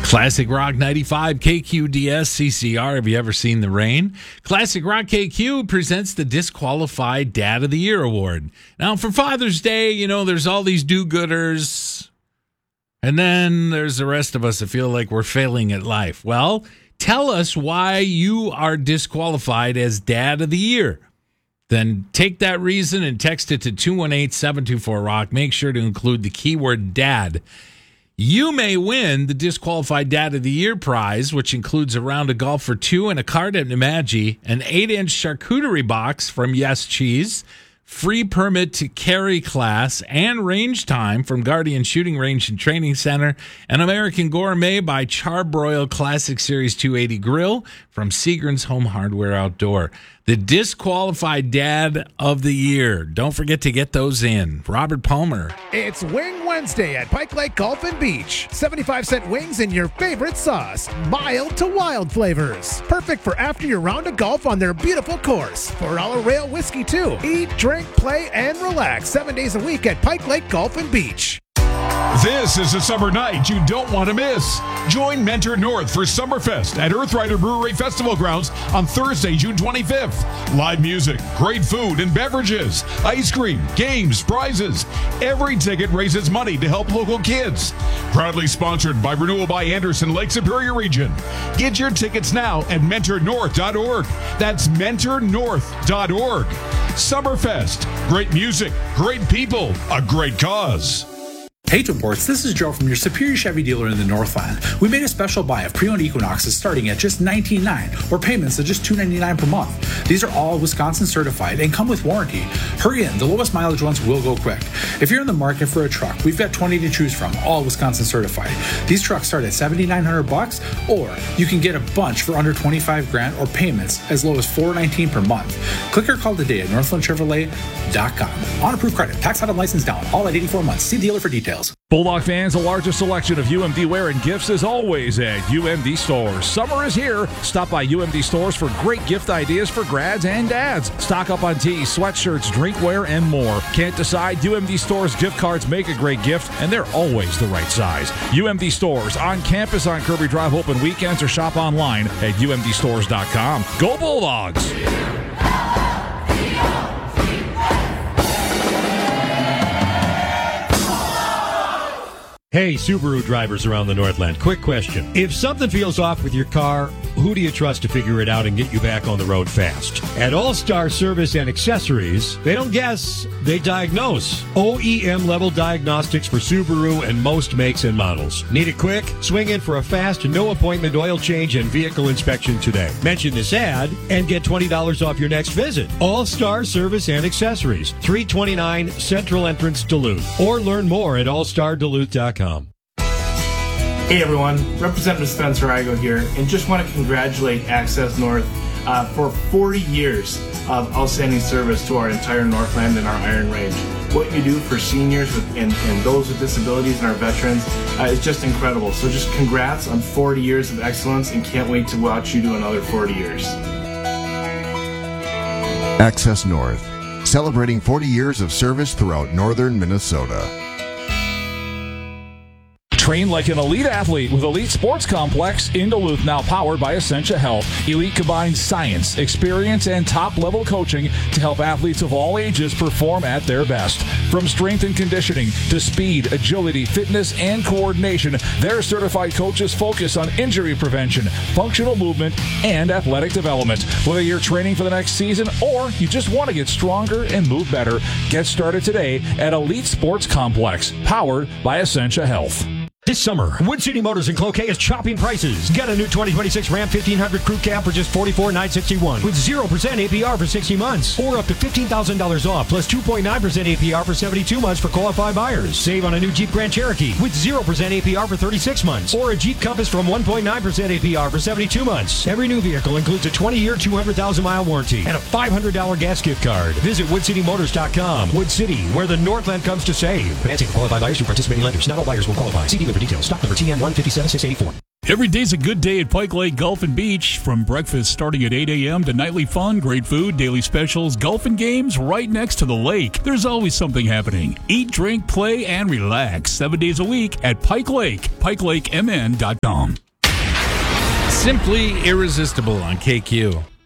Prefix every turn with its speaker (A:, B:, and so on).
A: Classic Rock 95 KQDS CCR. Have you ever seen the rain? Classic Rock KQ presents the Disqualified Dad of the Year Award. Now, for Father's Day, you know, there's all these do-gooders, and then there's the rest of us that feel like we're failing at life. Well, tell us why you are disqualified as Dad of the Year. Then take that reason and text it to 218-724-ROCK. Make sure to include the keyword dad. You may win the Disqualified Dad of the Year prize, which includes a round of golf for two and a card at Nemagi, an 8-inch charcuterie box from Yes Cheese, free permit to carry class, and range time from Guardian Shooting Range and Training Center, an American Gourmet by Charbroil Classic Series 280 Grill from Seagram's Home Hardware Outdoor. The Disqualified Dad of the Year. Don't forget to get those in. Robert Palmer.
B: It's Wing Wednesday at Pike Lake Golf and Beach. 75-cent wings in your favorite sauce. Mild to wild flavors. Perfect for after your round of golf on their beautiful course. $4 rail whiskey too. Eat, drink, play, and relax 7 days a week at Pike Lake Golf and Beach.
C: This is a summer night you don't want to miss. Join Mentor North for Summerfest at Earthrider Brewery Festival Grounds on Thursday, June 25th. Live music, great food and beverages, ice cream, games, prizes. Every ticket raises money to help local kids. Proudly sponsored by Renewal by Anderson Lake Superior Region. Get your tickets now at mentornorth.org. That's mentornorth.org. Summerfest. Great music, great people, a great cause.
D: Hey Imports, this is Joe from your Superior Chevy dealer in the Northland. We made a special buy of pre-owned Equinoxes starting at just $19.9 or payments of just $299 per month. These are all Wisconsin certified and come with warranty. Hurry in, the lowest mileage ones will go quick. If you're in the market for a truck, we've got 20 to choose from, all Wisconsin certified. These trucks start at $7,900 or you can get a bunch for under $25,000 or payments as low as $419 per month. Click or call today at northlandchevrolet.com. On approved credit, tax out and license down, all at 84 months. See dealer for details.
E: Bulldog fans, the largest selection of UMD wear and gifts is always at UMD Stores. Summer is here. Stop by UMD Stores for great gift ideas for grads and dads. Stock up on tees, sweatshirts, drinkware, and more. Can't decide? UMD Stores gift cards make a great gift, and they're always the right size. UMD Stores on campus on Kirby Drive, open weekends, or shop online at umdstores.com. Go Bulldogs!
F: Hey, Subaru drivers around the Northland, quick question. If something feels off with your car, who do you trust to figure it out and get you back on the road fast? At All-Star Service and Accessories, they don't guess, they diagnose. OEM-level diagnostics for Subaru and most makes and models. Need it quick? Swing in for a fast, no-appointment oil change and vehicle inspection today. Mention this ad and get $20 off your next visit. All-Star Service and Accessories, 329 Central Entrance, Duluth. Or learn more at allstarduluth.com.
G: Hey everyone, Representative Spencer Igo here, and just want to congratulate Access North for 40 years of outstanding service to our entire Northland and our Iron Range. What you do for seniors and those with disabilities and our veterans is just incredible. So just congrats on 40 years of excellence, and can't wait to watch you do another 40 years.
H: Access North, celebrating 40 years of service throughout northern Minnesota.
E: Train like an elite athlete with Elite Sports Complex in Duluth, now powered by Essentia Health. Elite combines science, experience, and top-level coaching to help athletes of all ages perform at their best. From strength and conditioning to speed, agility, fitness, and coordination, their certified coaches focus on injury prevention, functional movement, and athletic development. Whether you're training for the next season or you just want to get stronger and move better, get started today at Elite Sports Complex, powered by Essentia Health.
F: This summer, Wood City Motors in Cloquet is chopping prices. Get a new 2026 Ram 1500 Crew Cab for just $44,961 with 0% APR for 60 months or up to $15,000 off plus 2.9% APR for 72 months for qualified buyers. Save on a new Jeep Grand Cherokee with 0% APR for 36 months or a Jeep Compass from 1.9% APR for 72 months. Every new vehicle includes a 20-year, 200,000-mile warranty and a $500 gas gift card. Visit WoodCityMotors.com. Wood City, where the Northland comes to save. Financing for qualified buyers through participating lenders. Not all buyers will qualify. See dealer for details. Stock number TN 157684.
I: Every day's a good day at Pike Lake Golf and Beach. From breakfast starting at 8 a.m. to nightly fun, great food, daily specials, golf and games right next to the lake. There's always something happening. Eat, drink, play, and relax 7 days a week at Pike Lake, PikeLakeMN.com.
A: Simply irresistible on KQ.